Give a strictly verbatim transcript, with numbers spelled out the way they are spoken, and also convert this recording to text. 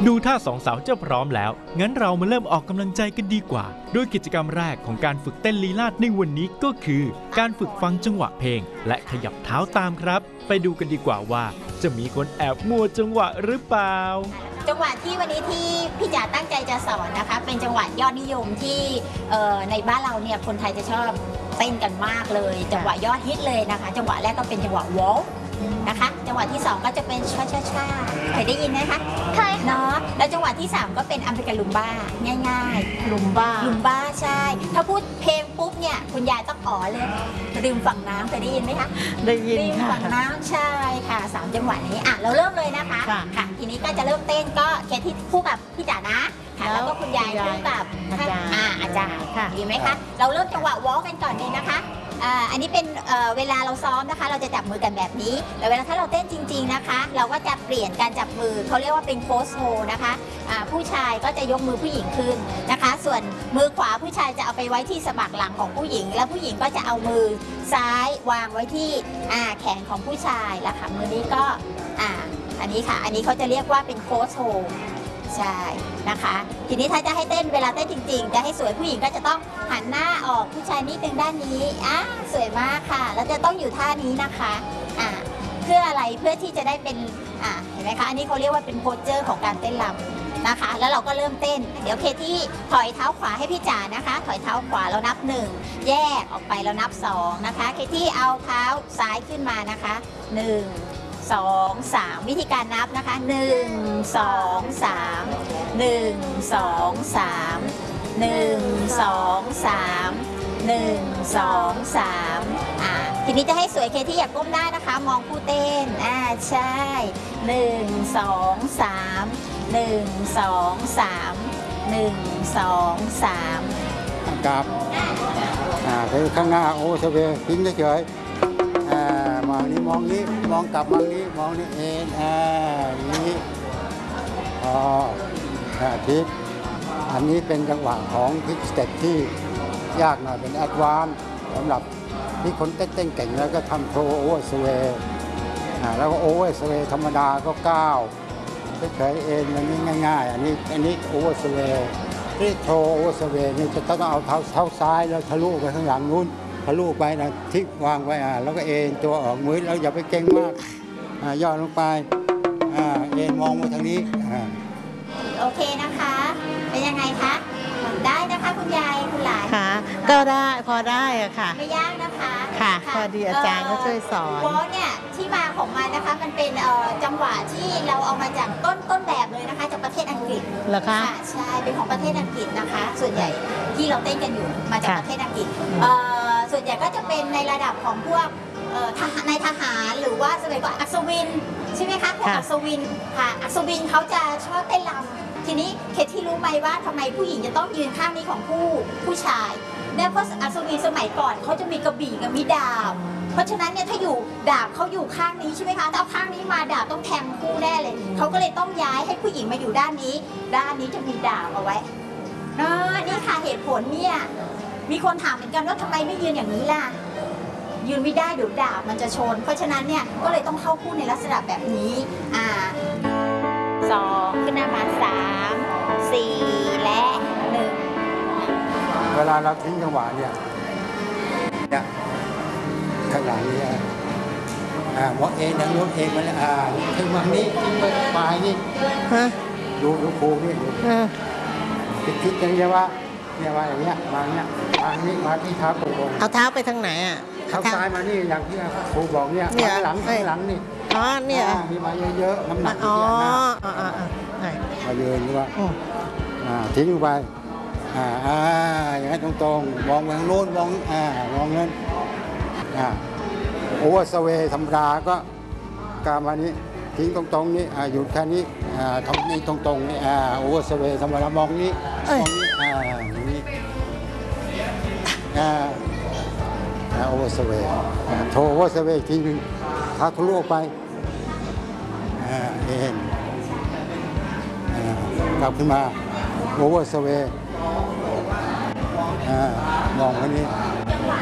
ดูท่าสองสาวเจ้าพร้อมแล้วงั้นเรามาเริ่มออกกำลังใจกันดีกว่าโดยกิจกรรมแรกของการฝึกเต้นลีลาศในวันนี้ก็คือการฝึกฟังจังหวะเพลงและขยับเท้าตามครับไปดูกันดีกว่าว่าจะมีคนแอบมั่วจังหวะหรือเปล่าจังหวะที่วันนี้ที่พี่จ๋าตั้งใจจะสอนนะคะเป็นจังหวะยอดนิยมที่ในบ้านเราเนี่ยคนไทยจะชอบเต้นกันมากเลยจังหวะยอดฮิตเลยนะคะจังหวะแรกก็เป็นจังหวะวอลนะคะจังหวะที่สองก็จะเป็นช้าช้าช้าเคยได้ยินไหมคะเคยเนาะแล้วจังหวะที่สามก็เป็นอัมริกันลุมบ้าง่ายๆลุมบ้าลุมบ้าใช่ถ้าพูดเพลงปุ๊บเนี่ยคุณยายต้องอ๋อเลยริมฝั่งน้ำเคยได้ยินไหมคะได้ยินริมฝั่งน้ำใช่ค่ะสามจังหวะนี้อ่ะเราเริ่มเลยนะคะค่ะทีนี้ก็จะเริ่มเต้นก็แค่ที่คู่กับพี่จ๋านะค่ะแล้วก็คุณยายคู่กับอาจารย์อาจารย์ดีไหมคะเราเริ่มจังหวะวอล์กกันก่อนเลยนะคะอันนี้เป็นเวลาเราซ้อมนะคะเราจะจับมือกันแบบนี้แต่เวลาถ้าเราเต้นจริงๆนะคะเราก็จะเปลี่ยนการจับมือเขาเรียกว่าเป็นโคสโฮนะคะผู้ชายก็จะยกมือผู้หญิงขึ้นนะคะส่วนมือขวาผู้ชายจะเอาไปไว้ที่สะบักหลังของผู้หญิงแล้วผู้หญิงก็จะเอามือซ้ายวางไว้ที่แขนของผู้ชายแล้วค่ะมือนี้ก็อันนี้ค่ะอันนี้เขาจะเรียกว่าเป็นโคสโฮใช่นะคะทีนี้ถ้าจะให้เต้นเวลาเต้นจริงๆจะให้สวยผู้หญิงก็จะต้องหันหน้าออกผู้ชายนิดนึงด้านนี้อ่ะสวยมากค่ะแล้วจะต้องอยู่ท่านี้นะคะอ่ะเพื่ออะไรเพื่อที่จะได้เป็นอ่ะเห็นไหมคะอันนี้เขาเรียกว่าเป็นโพสเจอร์ของการเต้นรำนะคะแล้วเราก็เริ่มเต้นเดี๋ยวเคที่ถอยเท้าขวาให้พี่จ๋านะคะถอยเท้าขวาเรานับหนึ่งแยกออกไปเรานับสองนะคะเคที่เอาเท้าซ้ายขึ้นมานะคะหนึ่งสองสามวิธีการนับนะคะหนึ่งสองสามหนึ่งสองสามหนึ่งสองสามหนึ่งสองสามอ่าทีนี้จะให้สวยเคที่อยากก้มหน้านะคะมองผู้เต้นอ่าใช่หนึ่งสองสามหนึ่งสองสามหนึ่งสองสามกับอ่าคือข้างหน้าโอ้เฉยทิ้งเฉยมองนี้มองนี้มองกลับมองนี้มองนี้เองอ่านี้อ๋อทิศอันนี้เป็นจังหวะของพิกสเต็ปที่ยากหน่อยเป็นแอดวานซ์สำหรับที่คนเต้นเก่งแล้วก็ทำโทโอเวอร์สเวย์แล้วก็โอเวอร์สเวย์ธรรมดาก็ก้าวเฉยๆเองอันนี้ง่ายๆอันนี้อันนี้โอเวอร์สเวย์ที่โทโอเวอร์สเวย์นี่จะต้องเอาเท้าเท้าซ้ายแล้วทะลุไปข้างหลังนู้นทะลุไปนะทิศวางไว้อ่าแล้วก็เอ็นตัวออกมือแล้วอย่าไปเก่งมากอ่าย่อลงไปอ่าเอ็นมองมาทางนี้อ่าโอเคนะคะเป็นยังไงคะได้นะคะคุณยายคุณหลานค่ะก็ได้พอได้อะค่ะไม่ยากนะคะค่ะพอดีอาจารย์ก็ช่วยสอนวอลเนี่ยที่มาของมันนะคะมันเป็นจังหวะที่เราเอามาจากต้นต้นแบบเลยนะคะจากประเทศอังกฤษเหรอคะใช่เป็นของประเทศอังกฤษนะคะส่วนใหญ่ที่เราเต้นกันอยู่มาจากประเทศอังกฤษส่วนใหญ่ก็จะเป็นในระดับของพวกในทหารหรือว่าสมัยก่อนอัศวินใช่ไหมคะพวกอัศวินค่ะอัศวินเขาจะชอบเต้นรำทีนี้เคที่รู้ไหมว่าทำไมผู้หญิงจะต้องยืนข้างนี้ของผู้ผู้ชายเนี่ยเพราะอัศวินสมัยก่อนเขาจะมีกระบี่กับมีดาบเพราะฉะนั้นเนี่ยถ้าอยู่ดาบเขาอยู่ข้างนี้ใช่ไหมคะถ้าเอาข้างนี้มาดาบต้องแทงคู่แน่เลยเขาก็เลยต้องย้ายให้ผู้หญิงมาอยู่ด้านนี้ด้านนี้จะมีดาบเอาไว้เนาะนี่ค่ะเหตุผลเนี่ยมีคนถามเหมือนกันว่าทำไมไม่ยืนอย่างนี้ล่ะยืนไม่ได้เดี๋ยวดาบมันจะชนเพราะฉะนั้นเนี่ยก็เลยต้องเข้าคู่ในลักษณะแบบนี้อ่าสองขึ้นมาสามสี่และหนึ่งเวลาเราทิ้งจังหวะเนี่ยเนี่ยข้างหลังนี้อ่ามองเองดังนู้นเองมันอ่าถึงวันนี้ทิ้งไปปลายนี่ฮะดูดูครูนี่ดูคิดคิดอย่างเงี้ยว่าเนี่ยว่าอย่างเงี้ยมาเนี้ยมานี้มาที่เท้าโป่งเอาเท้าไปทางไหนอ่ะเท้าซ้ายมานี่อย่างที่ครูบอกเนี่ยข้างหลังข้างหลังนี่อ๋อเนี่ยมีมาเยอะๆน้ำหนักอ๋ออ๋อมาเยอะหรือว่าอ่าทิ้งไปอ่าอ่าอย่างนั้นตรงๆมองไปทางโน้นมองอ่ามองนั้นอ่าโอเวอร์สเวย์ธรรมดาก็การมานี้ทิ้งตรงๆนี้อ่าหยุดแค่นี้อ่าทำนี้ตรงๆนี่อ่าโอเวอร์สเวย์ธรรมดามองนี้มองนี้อ่าอย่างนี้อ่าโอเวอร์สเวย์โทรโอเวอร์สเวย์ทีนึงเท้าทะลุไปอ่าเอ็นกลับขึ้นมาโอเวอร์สเวย์มองไปนี้